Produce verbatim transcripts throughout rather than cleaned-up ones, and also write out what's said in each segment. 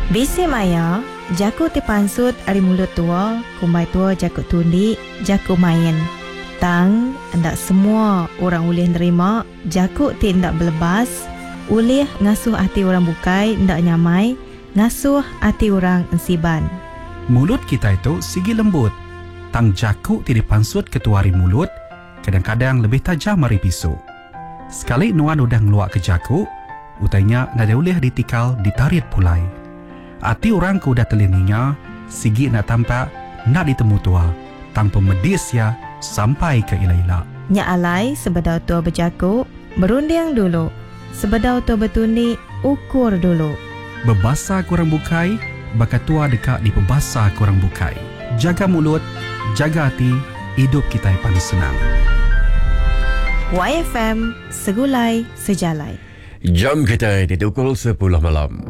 Bisi maya, jaku ti pansut ari mulut tua, kumbai tua jaku tundi, jaku main. Tang, hendak semua orang ulih nerima, jaku ti hendak belebas, ulih ngasuh hati orang bukai, hendak nyamai, ngasuh hati orang ensiban. Mulut kita itu sigi lembut. Tang jaku ti dipansut ketuari mulut, kadang-kadang lebih tajam dari pisau. Sekali nuan udah ngeluak ke jaku, utainya nada ulih ditikal ditarit pulai. Hati orang ku udah telinginya, sigi nak tampak nak ditemu tua, tanpa medis ya sampai ke ila-ila. Nya alai sebedau tua berjaku, berunding dulu. Sebedau tua bertundi, ukur dulu. Bebasa kurang bukai, bakat tua dekat di pebasa kurang bukai. Jaga mulut, jaga hati, hidup kita yang paling senang. Y F M, segulai sejalai. Jam kita di pukul sepuluh malam.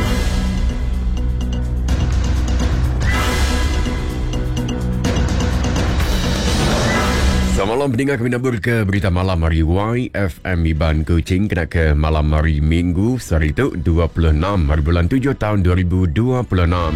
Selamat malam pendengar, kami nabur ke berita malam hari Y F M Iban Kuching kena ke malam hari Minggu hari itu dua puluh enam hari bulan tujuh tahun dua ribu dua puluh enam.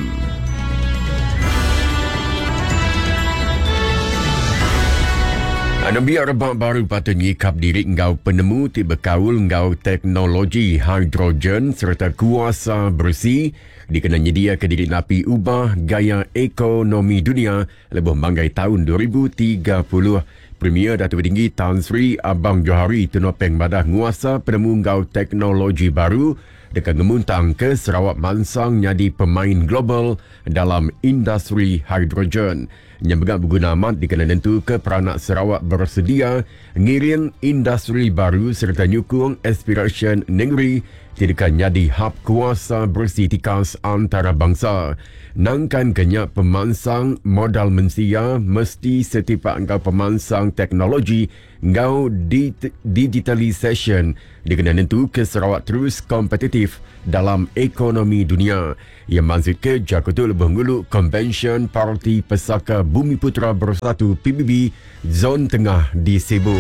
Anda biar rebak baru patut nyikap diri engkau penemu tiba kaul engkau teknologi hidrogen serta kuasa bersih dikena nyedia ke diri napi ubah gaya ekonomi dunia lebih banggai tahun dua ribu tiga puluh. Premier Datuk Tinggi Tan Sri Abang Johari Tunopeng Madah nguasa penemu engkau teknologi baru dekat ngemuntang ke Sarawak mansang jadi pemain global dalam industri hidrogen. Yang begak berguna amat dikena tentu ke peranak Sarawak bersedia ngiring industri baru serta nyukung aspiration negeri tidak jadi hub kuasa bersih tikas antara bangsa. Nangkan kenyak pemansang modal mensia mesti setiap engkau pemansang teknologi engkau di- digitalisation dikena tentu ke Sarawak terus kompetitif dalam ekonomi dunia. Yang maksud ke Jakarta lebih ngulu Convention Parti Pesaka Bumi Putra Bersatu P B B Zon Tengah di Cebu.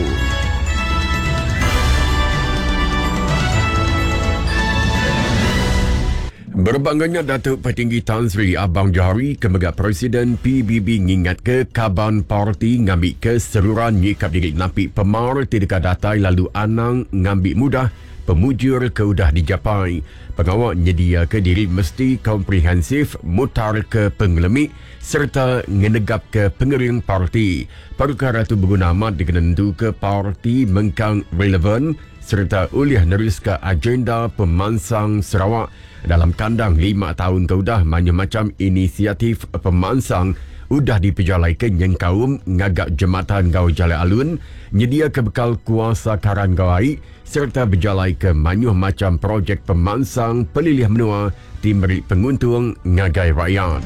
Berbangganya Datuk Petinggi Tan Sri Abang Johari kemegat Presiden P B B ngingat ke Kaban Parti ngambil ke seruran nyikap diri napi pemar tidak datai lalu anang ngambil mudah pemujur ke udah dijapai. Pengawal nyedia ke diri mesti komprehensif mutar ke penglemik serta ngenegap ke pengering parti. Perkara itu berguna amat dikena tentu ke parti mengkang relevan serta ulih nerus ke agenda pemansang Sarawak dalam kandang lima tahun ke udah macam-macam inisiatif pemansang udah dipejalai ke nyengkaum ngagak jematan gau jalai alun nyedia ke bekal kuasa karan gawai serta berjalai ke manyuh macam projek pemansang pelilih menua timeri penguntung ngagai rakyat.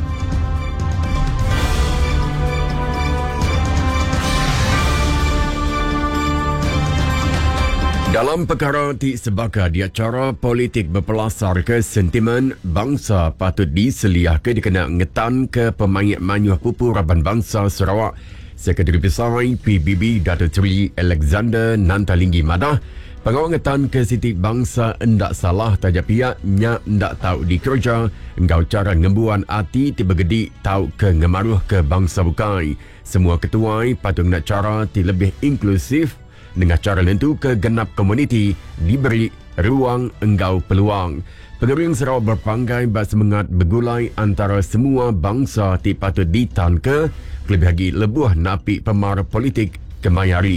Dalam perkara ti sebaka di acara politik berpelasar ke sentimen bangsa patut diseliah ke dikena ngetan ke pemain manyuh pupu Raban Bangsa Sarawak Sekretari Besar P B B Datuk Seri Alexander Nantalinggi Madah pengawal ngetan ke Siti Bangsa endak salah tajak pihak nya endak tahu dikerja engkau cara ngembuan hati tiba gedi tahu ke ngemaruh ke bangsa bukai semua ketuai patut nak cara ti lebih inklusif dengan cara lentu ke genap komuniti diberi ruang engkau peluang. Pengering Sarawak berpanggai bas semangat bergulai antara semua bangsa ti patut ditan ke lebih lagi lebuh napi pemar politik kemayari.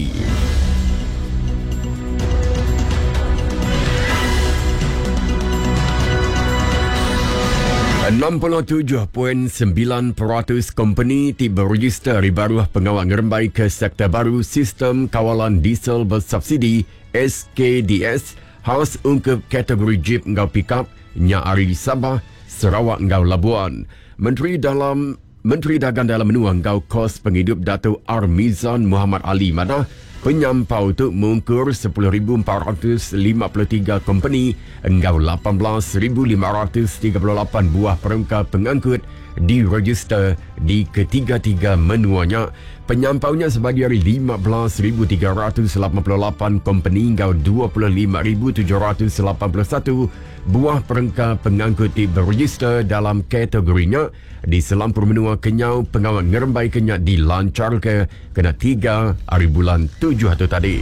enam puluh tujuh perpuluhan sembilan peratus company tiba register ribaruh pengawal ngerembai ke sektor baru sistem kawalan diesel bersubsidi S K D S khas untuk kategori jeep ngau pickup nya ari Sabah Sarawak ngau Labuan. Menteri dalam Menteri Dagang dalam menua ngau kos penghidup Datuk Armizan Muhammad Ali Madah penyampau untuk mengukur sepuluh ribu empat ratus lima puluh tiga company engkau lapan belas ribu lima ratus tiga puluh lapan buah perangkat pengangkut diregister di ketiga-tiga menuanya. Penyampaunya sebagai hari lima belas ribu tiga ratus lapan puluh lapan company hingga dua puluh lima ribu tujuh ratus lapan puluh satu buah perengkah pengangkut berregister dalam kategorinya. Di selampur menua Kenyau, pengawal ngerembai Kenyat dilancar ke kena tiga hari bulan tujuh itu tadi.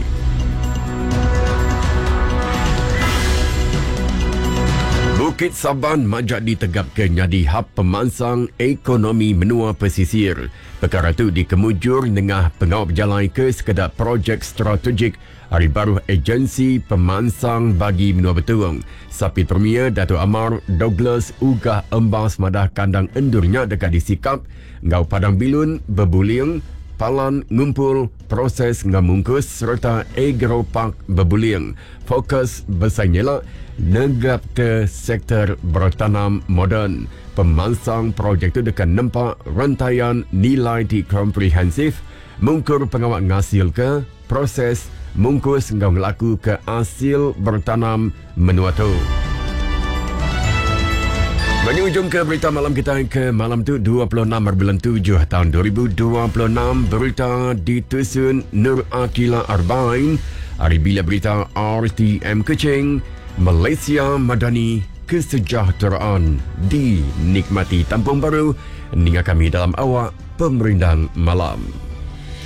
Bukit Saban majak ditegapkan jadi hub pemansang ekonomi menua pesisir. Perkara itu dikemujur dengan pengawal berjalan ke sekedar projek strategik hari baru agensi pemansang bagi menua Betuang. Sapi Premier Dato' Amar Douglas ugah embas madah kandang endurnya dekat disikap ngau Padang Bilun, Bebuling, Palan, Ngumpul, proses ngamungkus serta Agropark Bebuling. Fokus bersaingilah negap ke sektor bertanam moden. Pemansang projek itu dekat nempak rantaian nilai di komprehensif, mungkur pengawal ngasil ke proses mungkus ngau ngelaku ke hasil bertanam menua tu. Menujung ke berita malam kita ke malam tu dua puluh enam bulan tujuh tahun dua ribu dua puluh enam. Berita ditusun Nur Akila Arbain. Hari bila berita R T M Kuching, Malaysia Madani Kesejahteraan dinikmati. Tampung baru dengan kami dalam awak Pemerintah Malam.